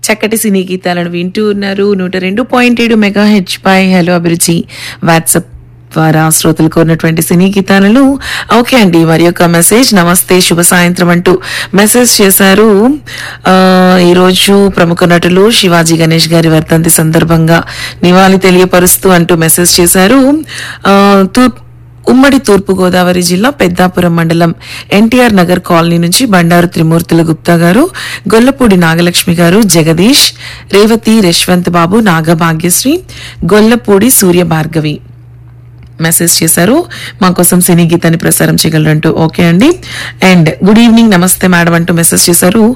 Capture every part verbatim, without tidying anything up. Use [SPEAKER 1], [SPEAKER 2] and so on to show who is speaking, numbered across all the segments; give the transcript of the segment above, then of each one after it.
[SPEAKER 1] చక్కటి సినీ గీతాలను వింటూ ఉన్నారు నూట రెండు పాయింట్ ఏడు మెగా హెచ్ పై హలో అభిరుచి వాట్సాప్ ద్వారా శ్రోతలు కోరినటువంటి సినీ గీతాలను. ఓకే అండి, మరి యొక్క మెసేజ్ నమస్తే శుభ సాయంత్రం అంటూ మెసేజ్ చేశారు. ఆ ఈరోజు ప్రముఖ నటులు శివాజీ గణేష్ గారి వర్ధంతి సందర్భంగా నివాళి తెలియపరుస్తూ అంటూ మెసేజ్ చేశారు. ఆ తూర్పు ఉమ్మడి తూర్పు గోదావరి జిల్లా పెద్దాపురం మండలం ఎన్టీఆర్ నగర్ కాలనీ నుంచి బండారు త్రిమూర్తుల గుప్తా గారు, గొల్లపూడి నాగలక్ష్మి గారు, జగదీష్, రేవతి, యశ్వంత్ బాబు, నాగభాగ్యశ్రీ, గొల్లపూడి సూర్య భార్గవి మెసేజ్ చేశారు. మా కోసం సినీ గీతాన్ని ప్రసారం చేయగలరంటూ. ఓకే అండి, అండ్ గుడ్ ఈవినింగ్ నమస్తే మేడం అంటూ మెసేజ్ చేశారు.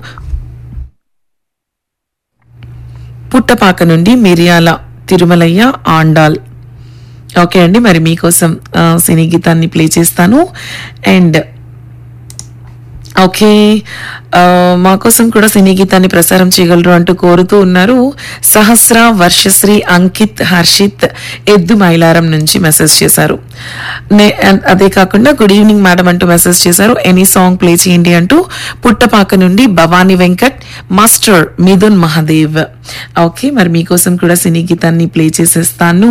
[SPEAKER 1] పుట్టపాక నుండి మిరియాల తిరుమలయ్య ఆండాల్. ఓకే అండి, మరి మీకోసం సినీ గీతాన్ని ప్లే చేస్తాను. అండ్ ఓకే, మా కోసం కూడా సినీ గీతాన్ని ప్రసారం చేయగలరు అంటూ కోరుతూ ఉన్నారు. సహస్ర, వర్షశ్రీ, అంకిత్, హర్షిత్ ఎద్దు మైలారం నుంచి మెసేజ్ చేశారు. అదే కాకుండా గుడ్ ఈవినింగ్ మేడం అంటూ మెసేజ్ చేశారు. ఎనీ సాంగ్ ప్లే చేయండి అంటూ పుట్టపాక నుండి భవానీ వెంకట్, మాస్టర్ మిథున్ మహాదేవ్. ఓకే, మరి మీకోసం కూడా సినీ గీతాన్ని ప్లే చేసేస్తాను.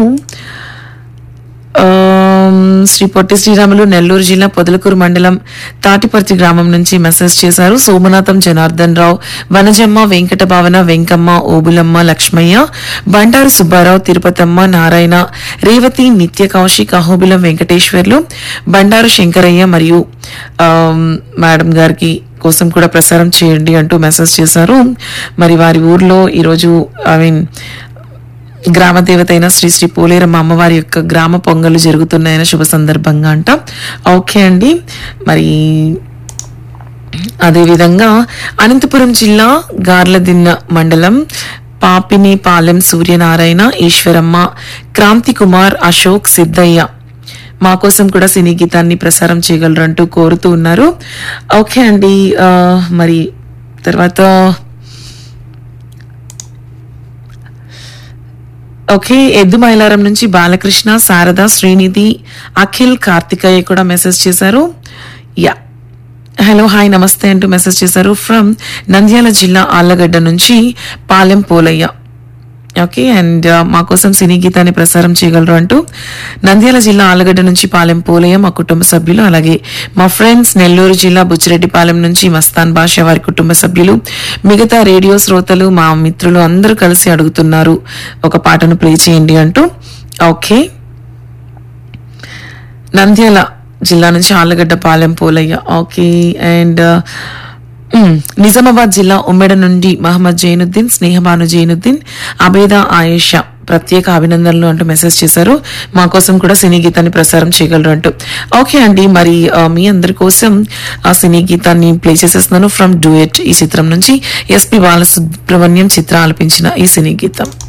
[SPEAKER 1] శ్రీ పొట్టి శ్రీరాములు నెల్లూరు జిల్లా పొదలకూరు మండలం తాటిపర్తి గ్రామం నుంచి మెసేజ్ చేశారు. సోమనాథం, జనార్దన్ రావు, వనజమ్మ, వెంకట భావన, వెంకమ్మ, ఓబులమ్మ, లక్ష్మయ్య, బండారు సుబ్బారావు, తిరుపతమ్మ, నారాయణ, రేవతి, నిత్య కౌశిక్, అహోబిలం వెంకటేశ్వర్లు, బండారు శంకరయ్య మరియు మేడం గారికి కోసం కూడా ప్రసారం చేయండి అంటూ మెసేజ్ చేశారు. మరి వారి ఊర్లో ఈరోజు ఐ మీన్ గ్రామ దేవత అయిన శ్రీ శ్రీ పోలేరమ్మ అమ్మవారి యొక్క గ్రామ పొంగలు జరుగుతున్నాయన్న శుభ సందర్భంగా అంట. ఓకే అండి, మరి అదేవిధంగా అనంతపురం జిల్లా గార్లదిన్న మండలం పాపినేపాలెం సూర్యనారాయణ, ఈశ్వరమ్మ, క్రాంతి కుమార్, అశోక్, సిద్ధయ్య మా కోసం కూడా సినీ గీతాన్ని ప్రసారం చేయగలరంటూ కోరుతూ ఉన్నారు. ఓకే అండి, మరి తర్వాత ఓకే ఎద్దు మైలారం నుంచి బాలకృష్ణ, శారద, శ్రీనిధి, అఖిల్, కార్తికేయ కూడా మెసేజ్ చేశారు. యా హలో హాయ్ నమస్తే అంటూ మెసేజ్ చేశారు. ఫ్రమ్ నంద్యాల జిల్లా ఆళ్లగడ్డ నుంచి పాలెం పోలయ్య. ఓకే, అండ్ మా కోసం సినీ గీతాన్ని ప్రసారం చేయగలరు అంటూ నంద్యాల జిల్లా ఆళ్లగడ్డ నుంచి పాలెం పోలయ్య మా కుటుంబ సభ్యులు, అలాగే మా ఫ్రెండ్స్ నెల్లూరు జిల్లా బుచ్చిరెడ్డిపాలెం నుంచి మస్తాన్ బాషా వారి కుటుంబ సభ్యులు, మిగతా రేడియో శ్రోతలు, మా మిత్రులు అందరూ కలిసి అడుగుతున్నారు ఒక పాటను ప్లే చేయండి అంటూ. ఓకే, నంద్యాల జిల్లా నుంచి ఆళ్లగడ్డ పాలెం పోలయ్య. ఓకే, అండ్ నిజామాబాద్ జిల్లా ఉమ్మెడ నుండి మహమ్మద్ జైనుద్దీన్, స్నేహబాను జైనుద్దీన్, అబేద, ఆయేషా ప్రత్యేక అభినందనలు అంటూ మెసేజ్ చేశారు. మా కోసం కూడా సినీ గీతాన్ని ప్రసారం చేయగలరు అంటూ. ఓకే అండి, మరి మీ అందరి కోసం ఆ సినీ గీతాన్ని ప్లే చేసేస్తున్నాను. ఫ్రమ్ డూయట్ ఈ చిత్రం నుంచి ఎస్పి బాలసుబ్రహ్మణ్యం చిత్ర ఆలపించిన ఈ సినీ గీతం.